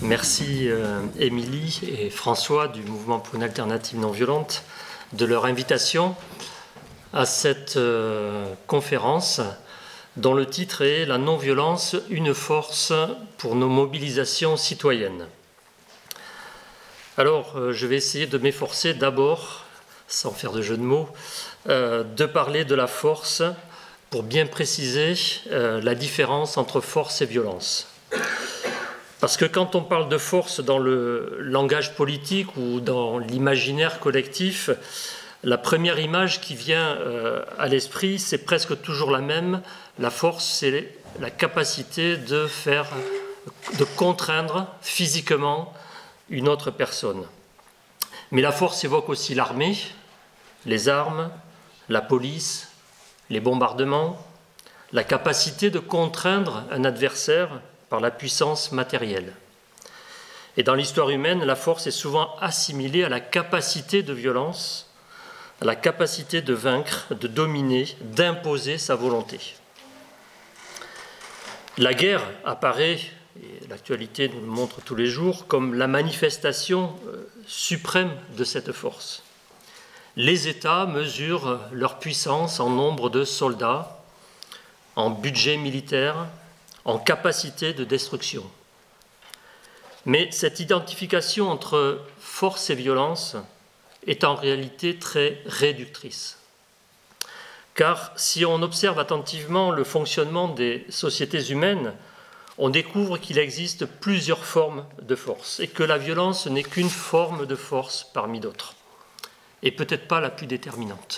Merci Émilie et François du Mouvement pour une alternative non violente de leur invitation à cette conférence dont le titre est « La non-violence, une force pour nos mobilisations citoyennes ». Alors, je vais essayer de m'efforcer d'abord, sans faire de jeu de mots, de parler de la force pour bien préciser la différence entre force et violence. Parce que quand on parle de force dans le langage politique ou dans l'imaginaire collectif, la première image qui vient à l'esprit, c'est presque toujours la même. La force, c'est la capacité de contraindre physiquement une autre personne. Mais la force évoque aussi l'armée, les armes, la police, les bombardements, la capacité de contraindre un adversaire par la puissance matérielle. Et dans l'histoire humaine, la force est souvent assimilée à la capacité de violence, à la capacité de vaincre, de dominer, d'imposer sa volonté. La guerre apparaît, et l'actualité nous le montre tous les jours, comme la manifestation suprême de cette force. Les États mesurent leur puissance en nombre de soldats, en budget militaire, en capacité de destruction. Mais cette identification entre force et violence est en réalité très réductrice. Car si on observe attentivement le fonctionnement des sociétés humaines, on découvre qu'il existe plusieurs formes de force et que la violence n'est qu'une forme de force parmi d'autres, et peut-être pas la plus déterminante.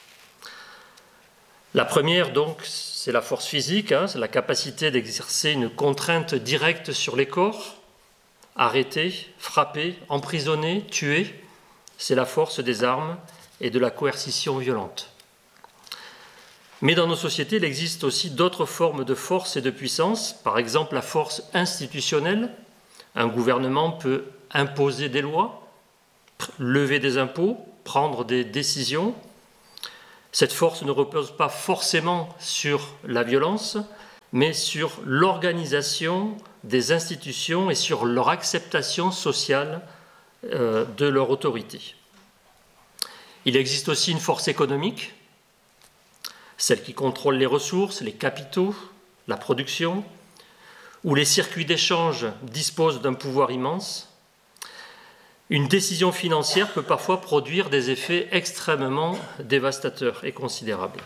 La première, donc, c'est la force physique, c'est la capacité d'exercer une contrainte directe sur les corps, arrêter, frapper, emprisonner, tuer. C'est la force des armes et de la coercition violente. Mais dans nos sociétés, il existe aussi d'autres formes de force et de puissance, par exemple la force institutionnelle. Un gouvernement peut imposer des lois, lever des impôts, prendre des décisions. Cette force ne repose pas forcément sur la violence, mais sur l'organisation des institutions et sur leur acceptation sociale de leur autorité. Il existe aussi une force économique, celle qui contrôle les ressources, les capitaux, la production, où les circuits d'échange disposent d'un pouvoir immense. Une décision financière peut parfois produire des effets extrêmement dévastateurs et considérables.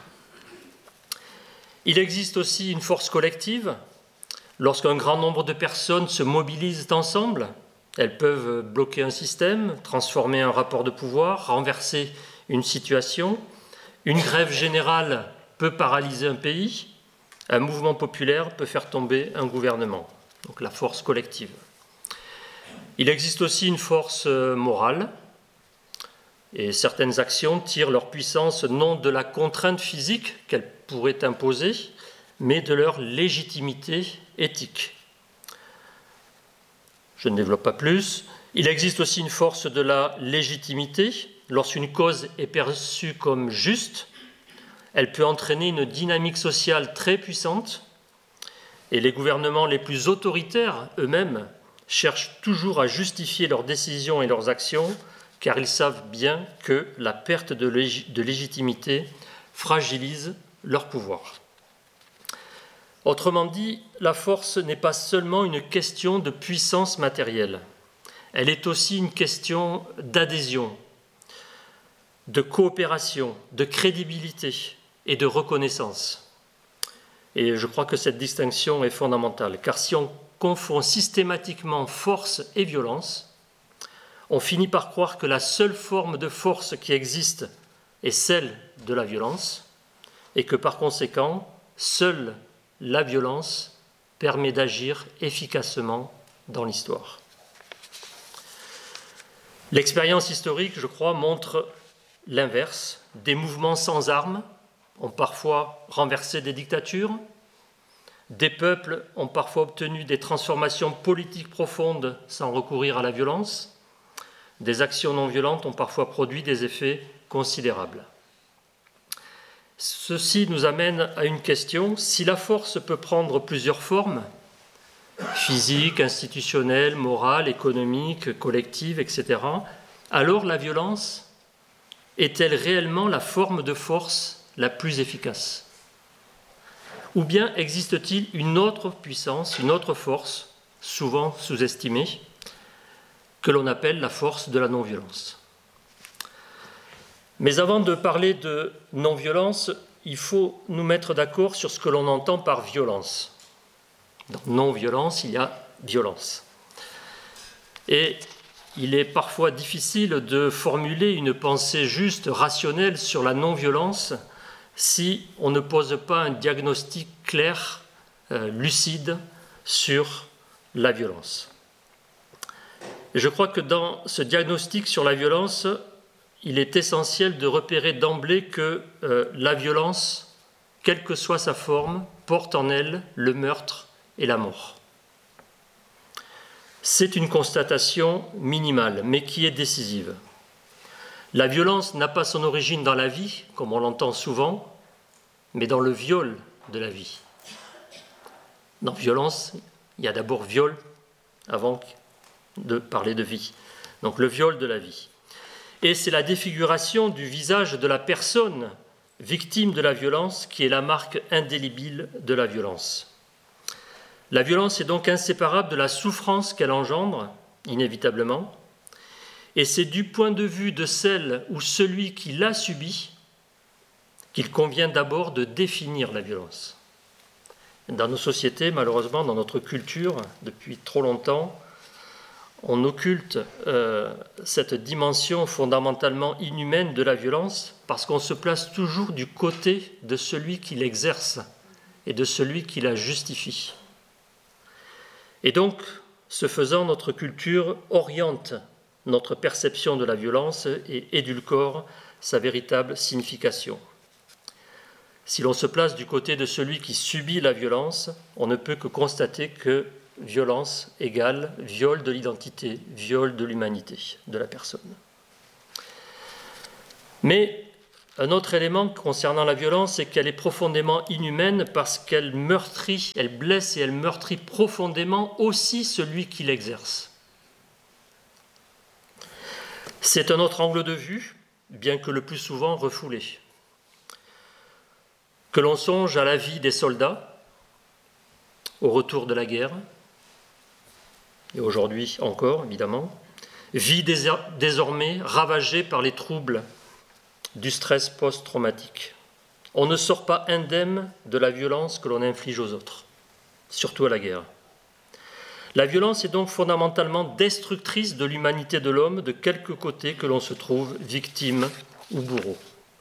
Il existe aussi une force collective. Lorsqu'un grand nombre de personnes se mobilisent ensemble, elles peuvent bloquer un système, transformer un rapport de pouvoir, renverser une situation. Une grève générale peut paralyser un pays. Un mouvement populaire peut faire tomber un gouvernement. Donc la force collective. Il existe aussi une force morale, et certaines actions tirent leur puissance non de la contrainte physique qu'elles pourraient imposer, mais de leur légitimité éthique. Je ne développe pas plus. Il existe aussi une force de la légitimité. Lorsqu'une cause est perçue comme juste, elle peut entraîner une dynamique sociale très puissante, et les gouvernements les plus autoritaires eux-mêmes cherchent toujours à justifier leurs décisions et leurs actions, car ils savent bien que la perte de légitimité fragilise leur pouvoir. Autrement dit, la force n'est pas seulement une question de puissance matérielle, elle est aussi une question d'adhésion, de coopération, de crédibilité et de reconnaissance. Et je crois que cette distinction est fondamentale, car si on confond systématiquement force et violence, on finit par croire que la seule forme de force qui existe est celle de la violence, et que par conséquent, seule la violence permet d'agir efficacement dans l'histoire. L'expérience historique, je crois, montre l'inverse. Des mouvements sans armes ont parfois renversé des dictatures. Des peuples ont parfois obtenu des transformations politiques profondes sans recourir à la violence. Des actions non violentes ont parfois produit des effets considérables. Ceci nous amène à une question. Si la force peut prendre plusieurs formes, physique, institutionnelle, morale, économique, collective, etc., alors la violence est-elle réellement la forme de force la plus efficace? Ou bien existe-t-il une autre puissance, une autre force, souvent sous-estimée, que l'on appelle la force de la non-violence? Mais avant de parler de non-violence, il faut nous mettre d'accord sur ce que l'on entend par violence. Dans non-violence, il y a violence. Et il est parfois difficile de formuler une pensée juste, rationnelle sur la non-violence si on ne pose pas un diagnostic clair, lucide sur la violence. Et je crois que dans ce diagnostic sur la violence, il est essentiel de repérer d'emblée que la violence, quelle que soit sa forme, porte en elle le meurtre et la mort. C'est une constatation minimale, mais qui est décisive. La violence n'a pas son origine dans la vie, comme on l'entend souvent, mais dans le viol de la vie. Dans violence, il y a d'abord viol avant de parler de vie. Donc le viol de la vie. Et c'est la défiguration du visage de la personne victime de la violence qui est la marque indélébile de la violence. La violence est donc inséparable de la souffrance qu'elle engendre, inévitablement, et c'est du point de vue de celle ou celui qui l'a subie qu'il convient d'abord de définir la violence. Dans nos sociétés, malheureusement, dans notre culture, depuis trop longtemps, on occulte cette dimension fondamentalement inhumaine de la violence parce qu'on se place toujours du côté de celui qui l'exerce et de celui qui la justifie. Et donc, ce faisant, notre culture oriente notre perception de la violence et édulcore sa véritable signification. Si l'on se place du côté de celui qui subit la violence, on ne peut que constater que violence égale viol de l'identité, viol de l'humanité de la personne. Mais un autre élément concernant la violence, c'est qu'elle est profondément inhumaine parce qu'elle meurtrit, elle blesse et elle meurtrit profondément aussi celui qui l'exerce. C'est un autre angle de vue, bien que le plus souvent refoulé. Que l'on songe à la vie des soldats au retour de la guerre, et aujourd'hui encore, évidemment, vie désormais ravagée par les troubles du stress post-traumatique. On ne sort pas indemne de la violence que l'on inflige aux autres, surtout à la guerre. La violence est donc fondamentalement destructrice de l'humanité de l'homme, de quelque côté que l'on se trouve, victime ou bourreau.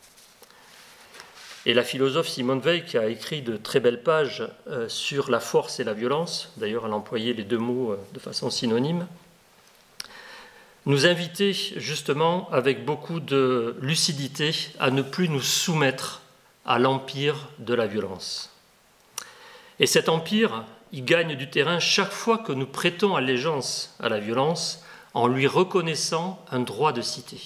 Et la philosophe Simone Weil, qui a écrit de très belles pages sur la force et la violence, d'ailleurs elle a employé les deux mots de façon synonyme, nous invitait justement avec beaucoup de lucidité à ne plus nous soumettre à l'empire de la violence. Et cet empire, il gagne du terrain chaque fois que nous prêtons allégeance à la violence en lui reconnaissant un droit de cité.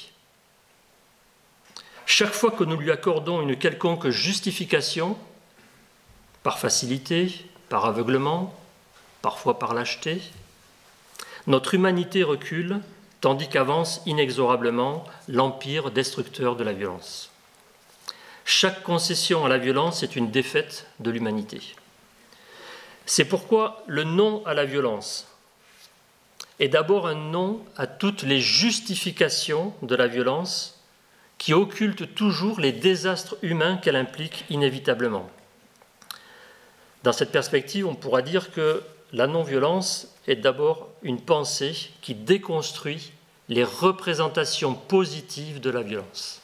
Chaque fois que nous lui accordons une quelconque justification, par facilité, par aveuglement, parfois par lâcheté, notre humanité recule, tandis qu'avance inexorablement l'empire destructeur de la violence. Chaque concession à la violence est une défaite de l'humanité. C'est pourquoi le non à la violence est d'abord un non à toutes les justifications de la violence qui occultent toujours les désastres humains qu'elle implique inévitablement. Dans cette perspective, on pourra dire que la non-violence est d'abord une pensée qui déconstruit les représentations positives de la violence.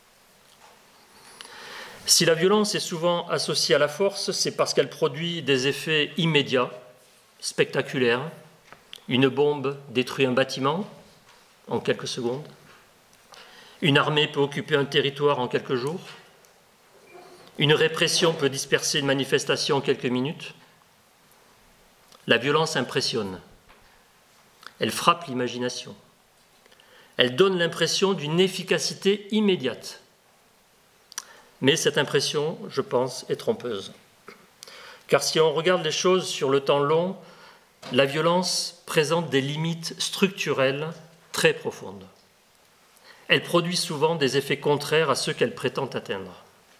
Si la violence est souvent associée à la force, c'est parce qu'elle produit des effets immédiats, spectaculaires. Une bombe détruit un bâtiment en quelques secondes. Une armée peut occuper un territoire en quelques jours. Une répression peut disperser une manifestation en quelques minutes. La violence impressionne. Elle frappe l'imagination. Elle donne l'impression d'une efficacité immédiate. Mais cette impression, je pense, est trompeuse. Car si on regarde les choses sur le temps long, la violence présente des limites structurelles très profondes. Elle produit souvent des effets contraires à ceux qu'elle prétend atteindre.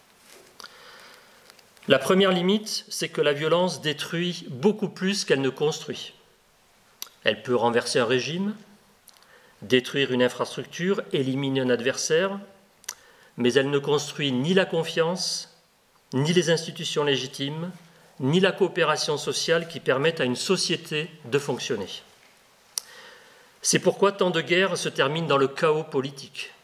La première limite, c'est que la violence détruit beaucoup plus qu'elle ne construit. Elle peut renverser un régime, détruire une infrastructure, éliminer un adversaire, mais elle ne construit ni la confiance, ni les institutions légitimes, ni la coopération sociale qui permettent à une société de fonctionner. C'est pourquoi tant de guerres se terminent dans le chaos politique.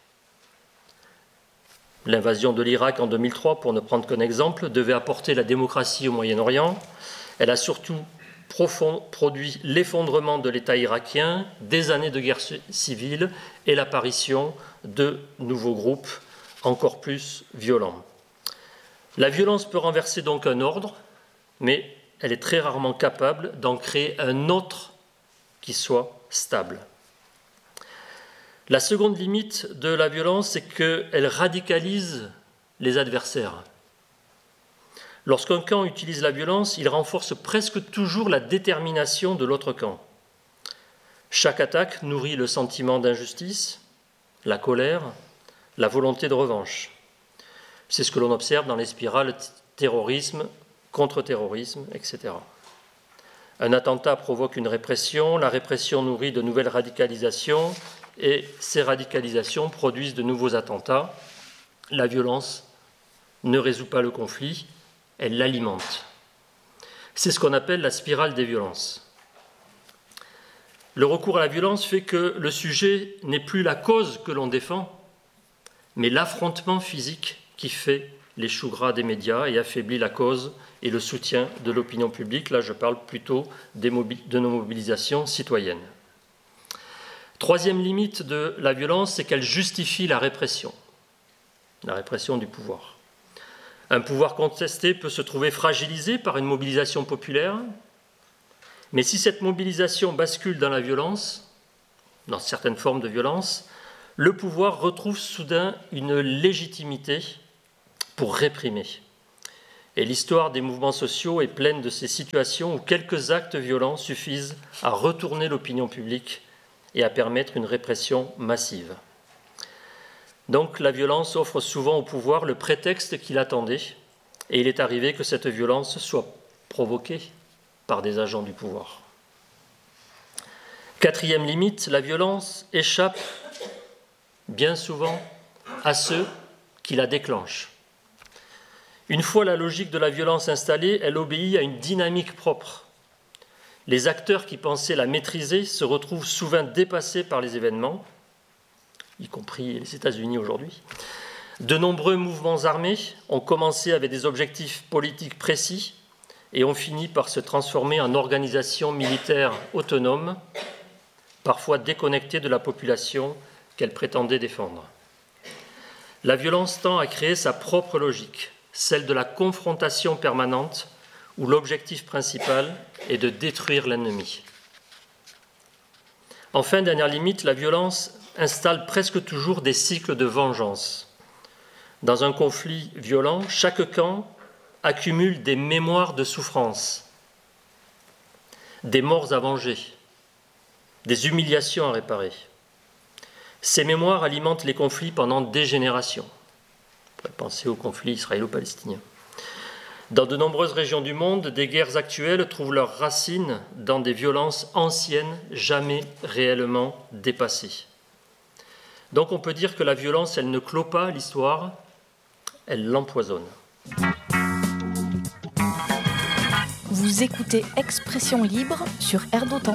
L'invasion de l'Irak en 2003, pour ne prendre qu'un exemple, devait apporter la démocratie au Moyen-Orient. Elle a surtout produit l'effondrement de l'État irakien, des années de guerre civile et l'apparition de nouveaux groupes encore plus violents. La violence peut renverser donc un ordre, mais elle est très rarement capable d'en créer un autre qui soit stable. La seconde limite de la violence, c'est qu'elle radicalise les adversaires. Lorsqu'un camp utilise la violence, il renforce presque toujours la détermination de l'autre camp. Chaque attaque nourrit le sentiment d'injustice, la colère, la volonté de revanche. C'est ce que l'on observe dans les spirales terrorisme, contre-terrorisme, etc. Un attentat provoque une répression, la répression nourrit de nouvelles radicalisations, et ces radicalisations produisent de nouveaux attentats. La violence ne résout pas le conflit, elle l'alimente. C'est ce qu'on appelle la spirale des violences. Le recours à la violence fait que le sujet n'est plus la cause que l'on défend, mais l'affrontement physique qui fait les choux gras des médias et affaiblit la cause et le soutien de l'opinion publique. Là, je parle plutôt de nos mobilisations citoyennes. Troisième limite de la violence, c'est qu'elle justifie la répression du pouvoir. Un pouvoir contesté peut se trouver fragilisé par une mobilisation populaire, mais si cette mobilisation bascule dans la violence, dans certaines formes de violence, le pouvoir retrouve soudain une légitimité pour réprimer. Et l'histoire des mouvements sociaux est pleine de ces situations où quelques actes violents suffisent à retourner l'opinion publique et à permettre une répression massive. Donc la violence offre souvent au pouvoir le prétexte qu'il attendait, et il est arrivé que cette violence soit provoquée par des agents du pouvoir. Quatrième limite, la violence échappe bien souvent à ceux qui la déclenchent. Une fois la logique de la violence installée, elle obéit à une dynamique propre. Les acteurs qui pensaient la maîtriser se retrouvent souvent dépassés par les événements, y compris les États-Unis aujourd'hui. De nombreux mouvements armés ont commencé avec des objectifs politiques précis et ont fini par se transformer en organisations militaires autonomes, parfois déconnectées de la population qu'elles prétendaient défendre. La violence tend à créer sa propre logique, celle de la confrontation permanente, où l'objectif principal est de détruire l'ennemi. Enfin, dernière limite, la violence installe presque toujours des cycles de vengeance. Dans un conflit violent, chaque camp accumule des mémoires de souffrance, des morts à venger, des humiliations à réparer. Ces mémoires alimentent les conflits pendant des générations. On pourrait penser au conflit israélo-palestinien. Dans de nombreuses régions du monde, des guerres actuelles trouvent leurs racines dans des violences anciennes, jamais réellement dépassées. Donc on peut dire que la violence, elle ne clôt pas l'histoire, elle l'empoisonne. Vous écoutez Expression libre sur Air d'Otan.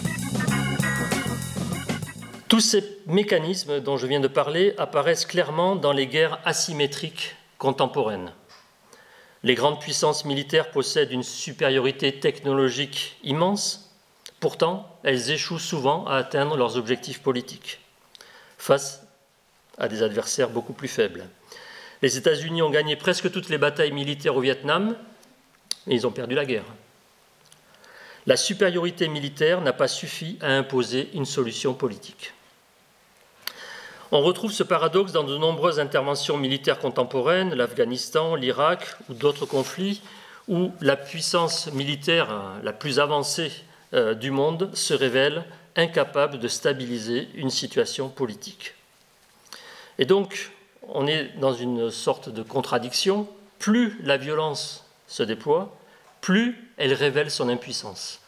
Tous ces mécanismes dont je viens de parler apparaissent clairement dans les guerres asymétriques contemporaines. Les grandes puissances militaires possèdent une supériorité technologique immense, pourtant elles échouent souvent à atteindre leurs objectifs politiques, face à des adversaires beaucoup plus faibles. Les États-Unis ont gagné presque toutes les batailles militaires au Vietnam, mais ils ont perdu la guerre. La supériorité militaire n'a pas suffi à imposer une solution politique. On retrouve ce paradoxe dans de nombreuses interventions militaires contemporaines, l'Afghanistan, l'Irak ou d'autres conflits, où la puissance militaire la plus avancée du monde se révèlent incapables de stabiliser une situation politique. Et donc, on est dans une sorte de contradiction. Plus la violence se déploie, plus elle révèle son impuissance.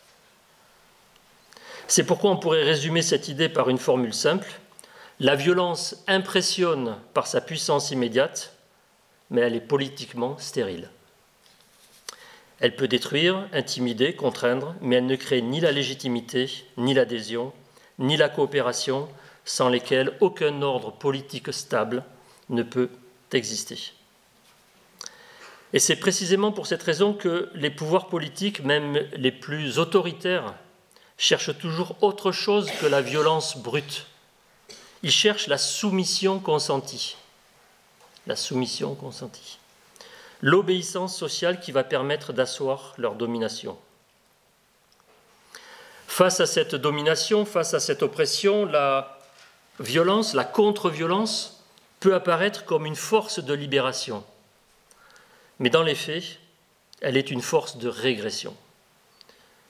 C'est pourquoi on pourrait résumer cette idée par une formule simple. La violence impressionne par sa puissance immédiate, mais elle est politiquement stérile. Elle peut détruire, intimider, contraindre, mais elle ne crée ni la légitimité, ni l'adhésion, ni la coopération, sans lesquelles aucun ordre politique stable ne peut exister. Et c'est précisément pour cette raison que les pouvoirs politiques, même les plus autoritaires, cherchent toujours autre chose que la violence brute. Ils cherchent la soumission consentie. La soumission consentie. L'obéissance sociale qui va permettre d'asseoir leur domination. Face à cette domination, face à cette oppression, la violence, la contre-violence peut apparaître comme une force de libération. Mais dans les faits, elle est une force de régression. Pourquoi ?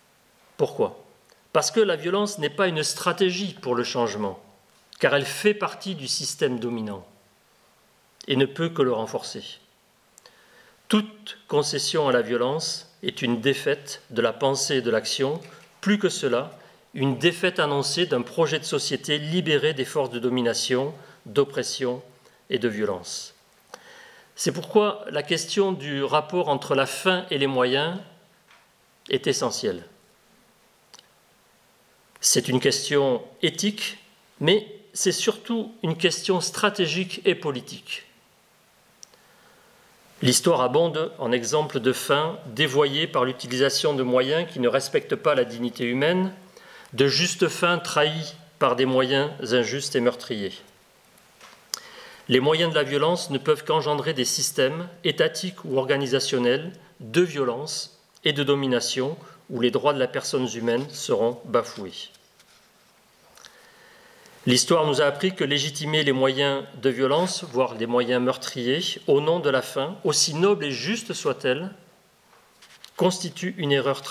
Parce que la violence n'est pas une stratégie pour le changement, car elle fait partie du système dominant et ne peut que le renforcer. Toute concession à la violence est une défaite de la pensée et de l'action, plus que cela, une défaite annoncée d'un projet de société libéré des forces de domination, d'oppression et de violence. C'est pourquoi la question du rapport entre la fin et les moyens est essentielle. C'est une question éthique, mais c'est surtout une question stratégique et politique. L'histoire abonde en exemples de fins dévoyées par l'utilisation de moyens qui ne respectent pas la dignité humaine, de justes fins trahies par des moyens injustes et meurtriers. Les moyens de la violence ne peuvent qu'engendrer des systèmes étatiques ou organisationnels de violence et de domination où les droits de la personne humaine seront bafoués. L'histoire nous a appris que légitimer les moyens de violence, voire les moyens meurtriers, au nom de la fin, aussi noble et juste soit-elle, constitue une erreur